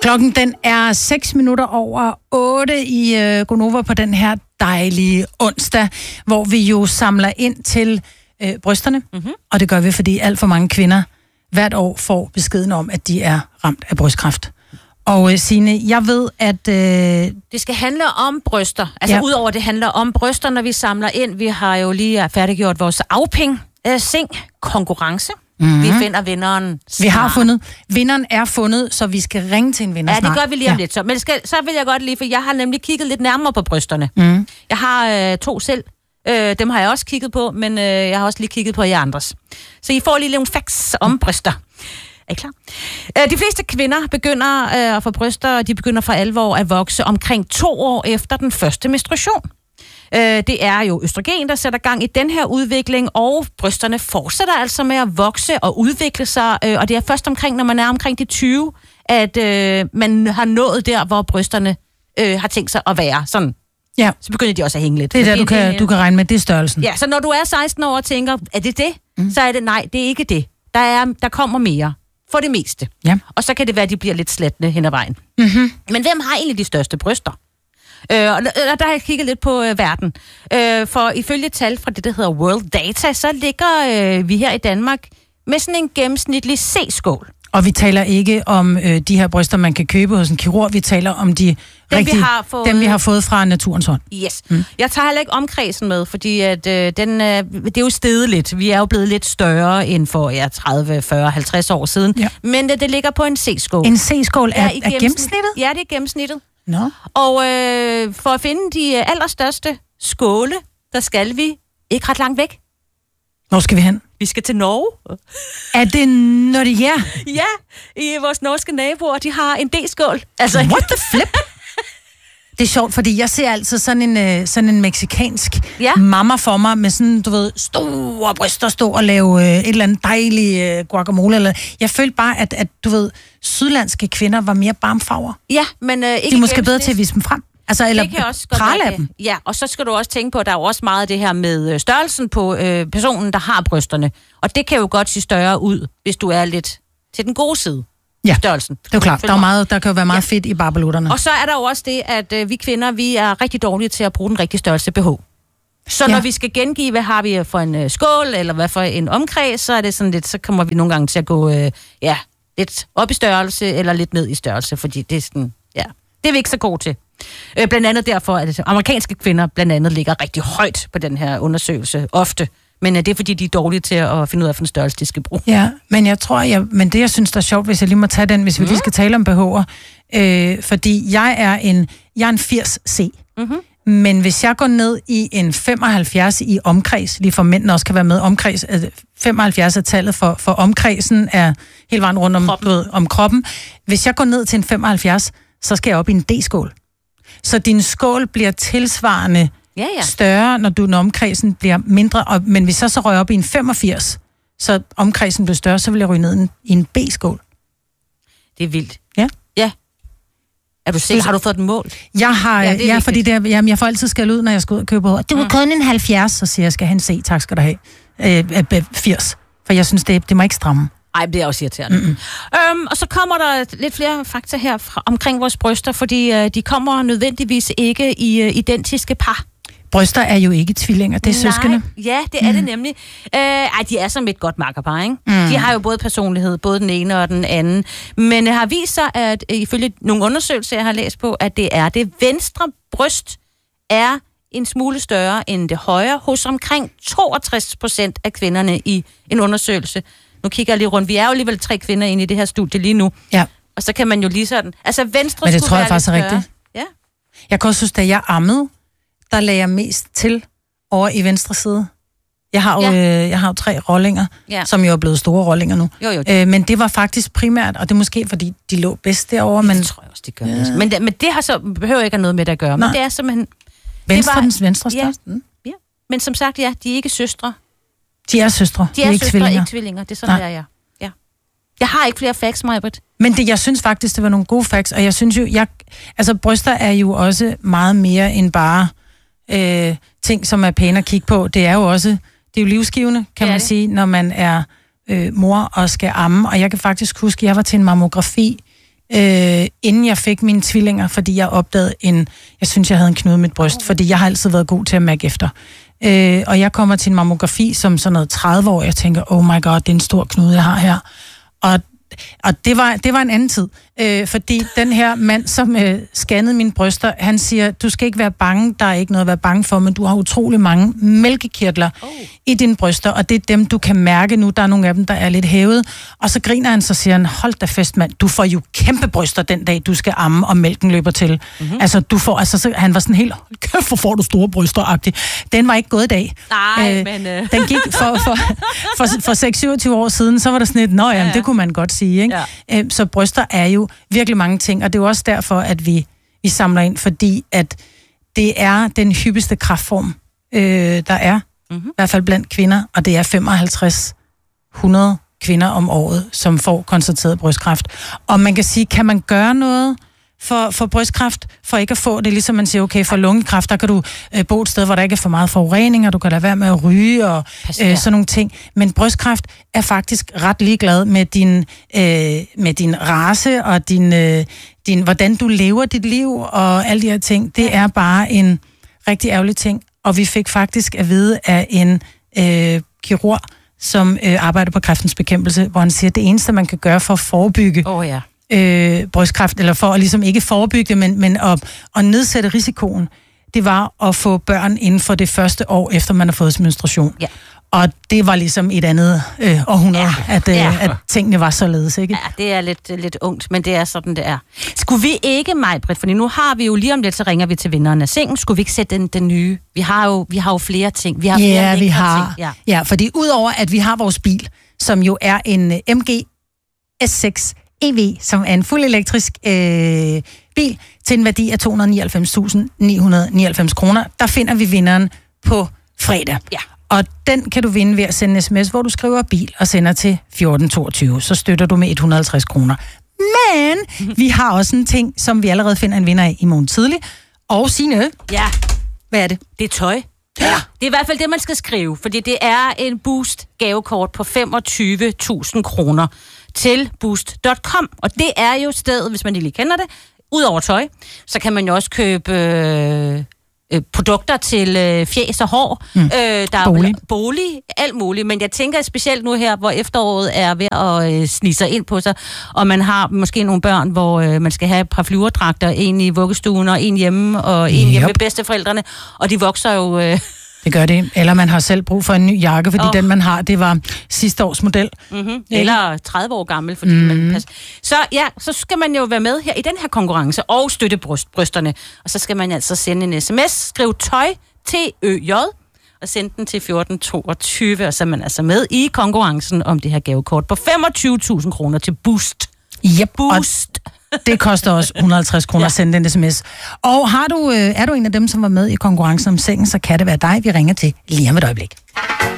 Klokken den er 6 minutter over 8 i Gonova på den her dejlige onsdag, hvor vi jo samler ind til brysterne. Mm-hmm. Og det gør vi, fordi alt for mange kvinder hvert år får beskeden om, at de er ramt af brystkræft. Og Signe, jeg ved, at... Det skal handle om bryster. Altså udover det handler om bryster, når vi samler ind. Vi har jo lige færdiggjort vores afping-konkurrence. Mm-hmm. Vi finder vinderen snart. Vi har fundet. Vinderen er fundet, så vi skal ringe til en vinder snart. Ja, det gør vi lige om lidt. Så. Men så vil jeg godt lige, for jeg har nemlig kigget lidt nærmere på brysterne. Mm. Jeg har 2 selv. Dem har jeg også kigget på, men jeg har også lige kigget på jer andres. Så I får lige nogle facts om bryster. Er I klar? De fleste kvinder begynder at få bryster, og de begynder for alvor at vokse omkring 2 år efter den første menstruation. Det er jo østrogen, der sætter gang i den her udvikling, og brysterne fortsætter altså med at vokse og udvikle sig, og det er først omkring, når man er omkring de 20, at man har nået der, hvor brysterne har tænkt sig at være sådan. Ja. Så begynder de også at hænge lidt. Det er der, du kan regne med, det er størrelsen. Ja, så når du er 16 år og tænker, er det det? Så er det nej, det er ikke det. Der kommer mere. For det meste. Ja. Og så kan det være, at de bliver lidt slatne hen ad vejen. Mm-hmm. Men hvem har egentlig de største bryster? Og der har jeg kigget lidt på verden. For ifølge tal fra det, der hedder World Data, så ligger vi her i Danmark med sådan en gennemsnitlig C-skål. Og vi taler ikke om de her bryster, man kan købe hos en kirurg. Vi taler om dem, vi har fået fra naturens hånd. Yes. Mm. Jeg tager heller ikke omkredsen med, fordi at, det er jo steget lidt. Vi er jo blevet lidt større end for 30, 40, 50 år siden. Ja. Men det ligger på en C-skål. En C-skål er gennemsnittet? Ja, det er gennemsnittet. No. Og for at finde de allerstørste skåle, der skal vi ikke ret langt væk. Hvor skal vi hen? Vi skal til Norge. Er det Norge? Ja, i vores norske naboer, de har en D-skål. Altså, what the flip? Det er sjovt, fordi jeg ser altid sådan en mexikansk mamma for mig, med sådan, du ved, store bryster, stå og lave et eller andet dejligt guacamole. Eller. Jeg følte bare, at du ved, sydlandske kvinder var mere barmfarver. Ja, men ikke de er måske bedre til at vise dem frem. Altså, eller prale af dem. Ja, og så skal du også tænke på, at der er jo også meget af det her med størrelsen på personen, der har brysterne. Og det kan jo godt se større ud, hvis du er lidt til den gode side. Ja, størrelsen. Det er jo klart. Der kan jo være meget fedt i barbelutterne. Og så er der jo også det, at vi kvinder, vi er rigtig dårlige til at bruge den rigtige størrelse BH. Så når vi skal gengive, hvad har vi for en skål, eller hvad for en omkreds, så er det sådan lidt, så kommer vi nogle gange til at gå lidt op i størrelse, eller lidt ned i størrelse, fordi det er sådan, det er vi ikke så gode til. Blandt andet derfor, at amerikanske kvinder blandt andet ligger rigtig højt på den her undersøgelse, ofte. Men det er fordi, de er dårlige til at finde ud af, hvilken størrelse de skal bruge. Ja, men jeg tror, men det jeg synes, der er sjovt, hvis jeg lige må tage den, hvis vi lige skal tale om BH'er, fordi jeg er en 80C. Mm-hmm. Men hvis jeg går ned i en 75 i omkreds, lige for mændene også kan være med, omkreds, 75 er tallet for omkredsen, er hele vejen rundt om kroppen. Hvis jeg går ned til en 75, så skal jeg op i en D-skål. Så din skål bliver tilsvarende større, når omkredsen bliver mindre. Men hvis så rører op i en 85, så omkredsen bliver større, så vil jeg ryge ned i en B-skål. Det er vildt. Ja. Ja. Er du sikker? Har du fået den mål? Jeg har, fordi jeg får altid skæld ud, når jeg skal ud og købe råd. Du er kun en 70, så siger jeg, skal have en C, tak skal du have. 80. For jeg synes, det må ikke stramme. Ej, det er også irriterende. Mm-hmm. Og så kommer der lidt flere fakta her omkring vores bryster, fordi de kommer nødvendigvis ikke i identiske par. Bryster er jo ikke tvillinger, det er søskende. Ja, det er det nemlig. De er som et godt makkerpar, ikke? Mm. De har jo både personlighed, både den ene og den anden. Men det har vist sig, at ifølge nogle undersøgelser, jeg har læst på, at det venstre bryst er en smule større end det højre, hos omkring 62% af kvinderne i en undersøgelse. Nu kigger jeg lige rundt. Vi er jo alligevel 3 kvinder inde i det her studie lige nu. Ja. Og så kan man jo lige sådan... Altså venstre men det tror jeg faktisk er rigtigt. Ja. Jeg kan også synes, da jeg ammede, der lagde jeg mest til over i venstre side. Jeg har jo 3 rollinger, som jo er blevet store rollinger nu. Jo. Men det var faktisk primært, og det er måske, fordi de lå bedst derovre. Men... Det tror jeg også, de gør. Ja. Men det har så behøver ikke noget med det at gøre. Nej. Men det er simpelthen... Venstre størst. Ja. Men som sagt, de er ikke søstre. De er søstre. De er ikke tvillinger. Det er sådan, det er. Ja. Jeg har ikke flere facts, Maj-Brit. Men jeg synes faktisk, det var nogle gode facts, og jeg synes jo, bryster er jo også meget mere end bare ting, som er pæne at kigge på. Det er jo også, det er jo livsgivende, kan man sige, når man er mor og skal amme. Og jeg kan faktisk huske, at jeg var til en mammografi inden jeg fik mine tvillinger, fordi jeg opdagede jeg synes, jeg havde en knude i mit bryst, fordi jeg har altid været god til at mærke efter. Og jeg kommer til en mammografi som sådan noget 30 år, og jeg tænker, oh my god, det er en stor knude, jeg har her. Og det var en anden tid, fordi den her mand, som scannede mine bryster, han siger, du skal ikke være bange, der er ikke noget at være bange for, men du har utrolig mange mælkekirtler i dine bryster, og det er dem, du kan mærke nu. Der er nogle af dem, der er lidt hævet. Og så griner han, så siger han, hold da fest, mand, du får jo kæmpe bryster den dag, du skal amme, og mælken løber til. Mm-hmm. Altså, han var sådan helt, kæft, hvor får du store bryster-agtigt. Den var ikke gået i dag. Nej, men... Den gik for 6-27 år siden, så var der sådan et, jamen, det kunne man godt sige, ikke? Ja. Så bryster er jo virkelig mange ting, og det er jo også derfor, at vi samler ind, fordi at det er den hyppigste kræftform, der er, i hvert fald blandt kvinder, og det er 5500 kvinder om året, som får konstateret brystkræft. Og man kan sige, kan man gøre noget for brystkræft, for ikke at få det, ligesom man siger, okay, for lungekræft, der kan du bo et sted, hvor der ikke er for meget forurening, og du kan lade være med at ryge, og sådan nogle ting. Men brystkræft er faktisk ret ligeglad med din race, og hvordan du lever dit liv, og alle de her ting. Det er bare en rigtig ærgerlig ting. Og vi fik faktisk at vide af en kirurg, som arbejder på kræftens bekæmpelse, hvor han siger, at det eneste, man kan gøre for at forebygge brystkræft, eller for at ligesom ikke forebygge det, men at nedsætte risikoen, det var at få børn inden for det første år, efter man har fået sin menstruation. Ja. Og det var ligesom et andet århundrede, at tingene var således, ikke? Ja, det er lidt ungt, men det er sådan, det er. Skulle vi ikke, Maj-Britt, fordi nu har vi jo lige om lidt, så ringer vi til vinderen af sengen, skulle vi ikke sætte den nye? Vi har jo flere ting. Vi har flere ting. Ja, fordi udover at vi har vores bil, som jo er en MG S6 EV, som er en fuld elektrisk bil, til en værdi af 299.999 kroner, der finder vi vinderen på fredag. Ja. Og den kan du vinde ved at sende en sms, hvor du skriver bil og sender til 1422. Så støtter du med 150 kroner. Men vi har også en ting, som vi allerede finder en vinder af i morgen tidlig. Og Signe. Ja. Hvad er det? Det er tøj. Ja. Det er i hvert fald det, man skal skrive, fordi det er en Boost gavekort på 25.000 kroner til boost.com. Og det er jo stedet, hvis man lige kender det, udover tøj, så kan man jo også købe produkter til fjes og hår. Der er bolig, alt muligt. Men jeg tænker specielt nu her, hvor efteråret er ved at snige sig ind på sig, og man har måske nogle børn, hvor man skal have et par flyverdragter, en i vuggestuen og en hjemme, og en hjemme med bedsteforældrene, og de vokser jo... Det gør det. Eller man har selv brug for en ny jakke, fordi den, man har, det var sidste års model. Mm-hmm. Eller 30 år gammel, fordi man passer. Så skal man jo være med her i den her konkurrence og støtte brysterne. Og så skal man altså sende en sms, skriv tøj, TØJ, og sende den til 1422, og så er man altså med i konkurrencen om det her gavekort på 25.000 kroner til Boost. Yep. Boost. Det koster også 150 kroner at sende den sms. Og er du en af dem, som var med i konkurrencen om sengen, så kan det være dig, vi ringer til lige om et øjeblik.